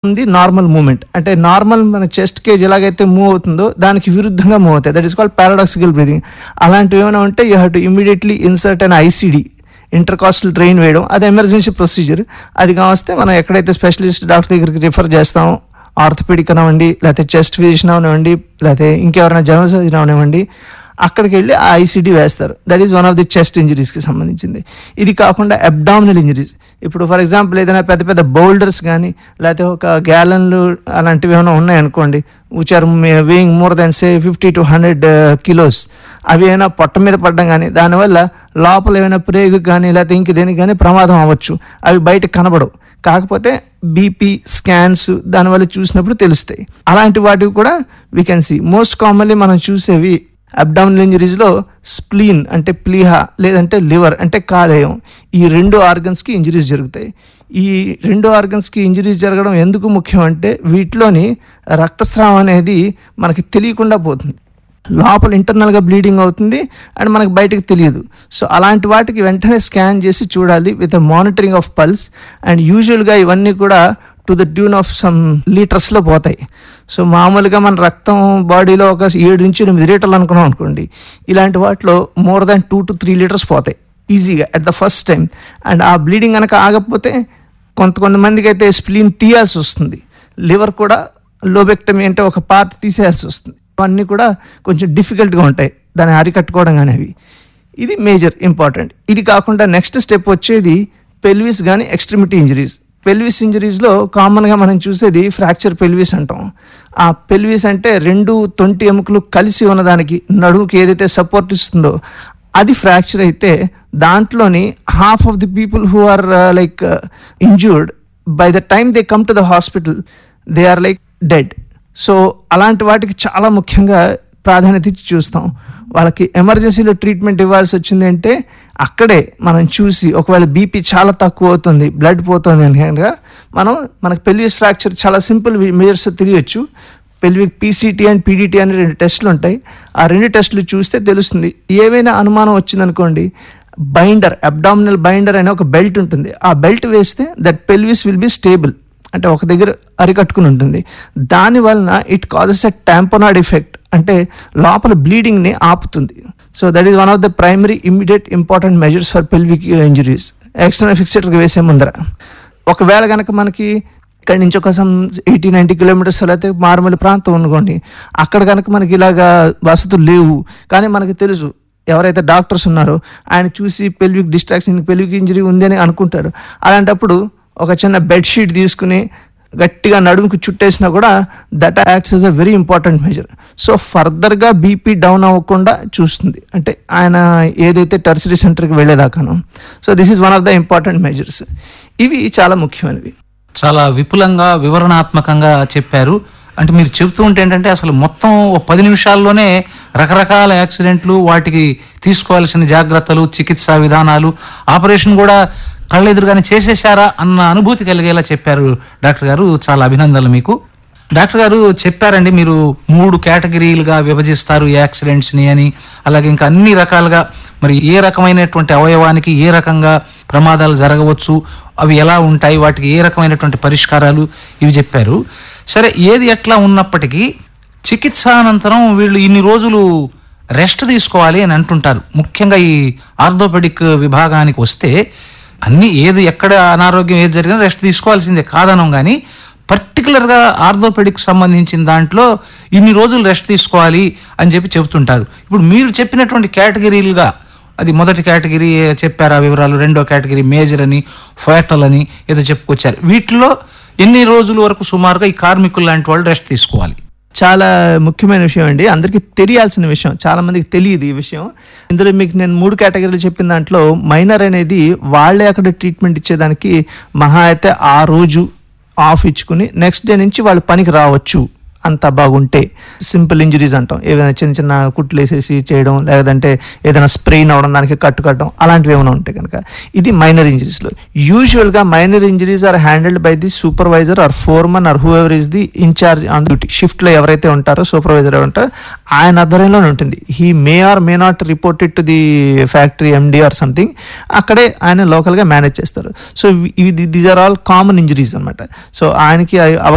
అవుతుంది normal movement. అంటే normal మన చెస్ట్ కేజ్ ఎలాగైతే మూవ్ అవుతుందో దానికి విరుద్ధంగా మూవ్ అవుతాయి. That is called paradoxical breathing. అలాంటివి ఏమైనా ఉంటే you have to immediately insert and ICD, intercostal drain వేయడం. అది ఎమర్జెన్సీ ప్రొసీజర్. అది కావస్తే మనం ఎక్కడైతే స్పెషలిస్ట్ డాక్టర్ దగ్గరికి రిఫర్ చేస్తామో, ఆర్థోపెడిక్ అవనివ్వండి, లేకపోతే చెస్ట్ ఫిజిషియన్ అవనివ్వండి, లేకపోతే ఇంకెవరైనా జనరల్ సర్జన్ అవనివ్వండి, అక్కడికి వెళ్ళి ఆ ఐసీడీ వేస్తారు. That is one of the chest ఇంజరీస్కి సంబంధించింది. ఇది కాకుండా అబ్డామినల్ ఇంజరీస్, ఇప్పుడు ఫర్ ఎగ్జాంపుల్ ఏదైనా పెద్ద పెద్ద బౌల్డర్స్ కానీ లేకపోతే ఒక గ్యాలన్లు అలాంటివి ఏమైనా ఉన్నాయనుకోండి, which are weighing more then say 50 to 100 kilos, అవి ఏమైనా పొట్ట మీద పడడం కానీ దానివల్ల లోపల ఏమైనా ప్రేగు కానీ లేకపోతే ఇంక దేనికి కానీ ప్రమాదం అవ్వచ్చు. అవి బయటకు కనబడవు, కాకపోతే బీపీ స్కాన్స్ దానివల్ల చూసినప్పుడు తెలుస్తాయి. అలాంటి వాటివి కూడా we can see. Most commonly మనం చూసేవి అబ్డామినల్ ఇంజరీస్లో స్ప్లీన్ అంటే ప్లీహా, లేదంటే లివర్ అంటే కాలేయం, ఈ 2 ఆర్గన్స్కి ఇంజరీస్ జరుగుతాయి. ఈ 2 ఆర్గన్స్కి ఇంజరీస్ జరగడం ఎందుకు ముఖ్యం అంటే వీటిలోని రక్తస్రావం అనేది మనకి తెలియకుండా పోతుంది. లోపల ఇంటర్నల్గా బ్లీడింగ్ అవుతుంది అండ్ మనకు బయటకు తెలియదు. సో అలాంటి వాటికి వెంటనే స్కాన్ చేసి చూడాలి with monitoring of pulse. And యూజువల్గా ఇవన్నీ కూడా to the tune of some లీటర్స్లో పోతాయి. సో మామూలుగా మన రక్తం బాడీలో ఒక 7 నుంచి 8 లీటర్లు అనుకున్నాం అనుకోండి, ఇలాంటి వాటిలో మోర్ దాన్ 2 to 3 లీటర్స్ పోతాయి ఈజీగా at the first time. And ఆ బ్లీడింగ్ కనుక ఆగకపోతే కొంతమందికి అయితే స్ప్లీన్ తీయాల్సి వస్తుంది. లివర్ కూడా లోబెక్టమీ అంటే ఒక పార్ట్ తీసేయాల్సి వస్తుంది. అవన్నీ కూడా కొంచెం డిఫికల్ట్గా ఉంటాయి దాన్ని అరికట్టుకోవడం కానీ అవి. ఇది మేజర్ ఇంపార్టెంట్. ఇది కాకుండా నెక్స్ట్ స్టెప్ వచ్చేది పెల్విస్ కానీ ఎక్స్ట్రిమిటీ ఇంజరీస్. పెల్విస్ ఇంజరీస్లో కామన్గా మనం చూసేది ఫ్రాక్చర్ పెల్విస్ అంటాం. ఆ పెల్విస్ అంటే 2 తొంటి ఎముకలు కలిసి ఉన్నదానికి నడుముకి ఏదైతే సపోర్ట్ ఇస్తుందో అది ఫ్రాక్చర్ అయితే దాంట్లోని half of the people who are like injured by the time they come to the hospital they are like dead. So అలాంటి వాటికి చాలా ముఖ్యంగా ప్రాధాన్యత ఇచ్చి చూస్తాం. వాళ్ళకి ఎమర్జెన్సీలో ట్రీట్మెంట్ ఇవ్వాల్సి వచ్చింది అంటే అక్కడే మనం చూసి ఒకవేళ బీపీ చాలా తక్కువ అవుతుంది, బ్లడ్ పోతుంది అని కనుక మనకు పెల్విస్ ఫ్రాక్చర్ చాలా simple measures తెలియచ్చు. Pelvic PCT and PDT అనే 2 టెస్టులు ఉంటాయి. ఆ 2 టెస్టులు చూస్తే తెలుస్తుంది. ఏమైనా అనుమానం వచ్చిందనుకోండి, బైండర్, అబ్డామినల్ బైండర్ అనే ఒక బెల్ట్ ఉంటుంది. ఆ బెల్ట్ వేస్తే that pelvis will be stable, అంటే ఒక దగ్గర అరికట్టుకుని ఉంటుంది. దానివలన ఇట్ కాజెస్ ఎ టాంపోనాడ్ ఎఫెక్ట్, అంటే లోపల బ్లీడింగ్ని ఆపుతుంది. So that is one of the primary immediate important measures for pelvic injuries. External ఫిక్సేటర్కి వేసే ముందర ఒకవేళ కనుక మనకి ఇక్కడి నుంచి ఒక 80-90 కిలోమీటర్స్ అయితే మారుమూల ప్రాంతం అనుకోండి, అక్కడ కనుక మనకి ఇలాగా వసతులు లేవు, కానీ మనకి తెలుసు ఎవరైతే డాక్టర్స్ ఉన్నారో ఆయన చూసి పెల్విక్ డిస్ట్రాక్షన్, పెల్విక్ ఇంజరీ ఉంది అని అనుకుంటాడు. అలాంటప్పుడు ఒక చిన్న బెడ్షీట్ తీసుకుని గట్టిగా నడుముకు చుట్టేసినా కూడా that acts as a very important measure. So ఫర్దర్గా బీపీ డౌన్ అవ్వకుండా చూస్తుంది, అంటే ఆయన ఏదైతే టెర్షరీ సెంటర్కి వెళ్ళేదాకాను. So this is one of the important measures. ఇవి చాలా ముఖ్యమైనవి. చాలా విపులంగా వివరణాత్మకంగా చెప్పారు. అంటే మీరు చెబుతూ ఉంటే ఏంటంటే అసలు మొత్తం 10 నిమిషాల్లోనే రకరకాల యాక్సిడెంట్లు, వాటికి తీసుకోవాల్సిన జాగ్రత్తలు, చికిత్సా విధానాలు, ఆపరేషన్ కూడా కళ్ళెదురుగానే చేసేశారా అన్న అనుభూతి కలిగేలా చెప్పారు డాక్టర్ గారు. చాలా అభినందనలు మీకు. డాక్టర్ గారు చెప్పారండి, మీరు 3 కేటగిరీలుగా విభజిస్తారు యాక్సిడెంట్స్ని అని, అలాగే ఇంకా అన్ని రకాలుగా మరి ఏ రకమైనటువంటి అవయవానికి ఏ రకంగా ప్రమాదాలు జరగవచ్చు, అవి ఎలా ఉంటాయి, వాటికి ఏ రకమైనటువంటి పరిష్కారాలు, ఇవి చెప్పారు. సరే, ఏది ఎట్లా ఉన్నప్పటికీ చికిత్స అనంతరం వీళ్ళు ఇన్ని రోజులు రెస్ట్ తీసుకోవాలి అని అంటుంటారు. ముఖ్యంగా ఈ ఆర్థోపెడిక్ విభాగానికి వస్తే అన్ని ఏది ఎక్కడ అనారోగ్యం ఏది జరిగినా రెస్ట్ తీసుకోవాల్సిందే కాదనం, కానీ పర్టికులర్గా ఆర్థోపెడిక్ సంబంధించిన దాంట్లో ఇన్ని రోజులు రెస్ట్ తీసుకోవాలి అని చెప్తుంటారు. ఇప్పుడు మీరు చెప్పినటువంటి కేటగిరీలుగా అది మొదటి కేటగిరీ చెప్పారు ఆ వివరాలు, రెండో కేటగిరీ మేజర్ అని, ఫైటల్ అని ఏదో చెప్పుకొచ్చారు. వీటిలో ఎన్ని రోజుల వరకు సుమారుగా ఈ కార్మికులు లాంటి వాళ్ళు రెస్ట్ తీసుకోవాలి? చాలా ముఖ్యమైన విషయం అండి, అందరికీ తెలియాల్సిన విషయం, చాలా మందికి తెలియదు ఈ విషయం. ఇందులో మీకు నేను 3 కేటగిరీలు చెప్పిన దాంట్లో మైనర్ అనేది వాళ్ళే అక్కడ ట్రీట్మెంట్ ఇచ్చేదానికి మహా అయితే ఆ రోజు ఆఫ్ ఇచ్చుకుని నెక్స్ట్ డే నుంచి వాళ్ళు పనికి రావచ్చు, అంత బాగుంటే. సింపుల్ ఇంజరీస్ అంటాం, ఏదైనా చిన్న చిన్న కుట్లు వేసేసి చేయడం, లేదంటే ఏదైనా స్ప్రెయిన్ అవడం, దానికి కట్టడం, అలాంటివి ఏమైనా ఉంటాయి కనుక ఇది మైనర్ ఇంజరీస్లో. యూజువల్గా minor injuries are handled by the supervisor are foreman are who ever is the incharge on duty. షిఫ్ట్లో ఎవరైతే ఉంటారో సూపర్వైజర్ ఉంటారో ఆయన ఆధ్వర్యంలోనే ఉంటుంది. He may are may not report it to the factory MD or something, అక్కడే ఆయన లోకల్గా మేనేజ్ చేస్తారు. So these are all common injuries అనమాట. సో ఆయనకి